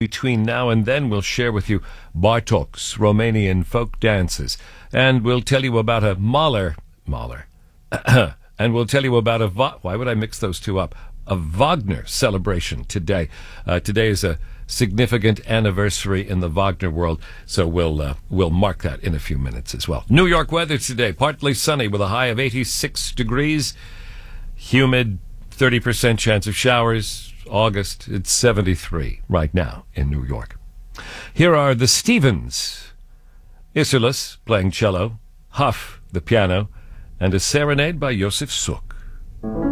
between now and then, we'll share with you Bartok's Romanian folk dances. And we'll tell you about a Mahler. And we'll tell you about why would I mix those two up? A Wagner celebration today. Today is a significant anniversary in the Wagner world, so we'll mark that in a few minutes as well. New York weather today, partly sunny with a high of 86 degrees, humid, 30% chance of showers. August, it's 73 right now in New York. Here are the Stevens. Isolus playing cello, Huff the piano, and a serenade by Josef Suk.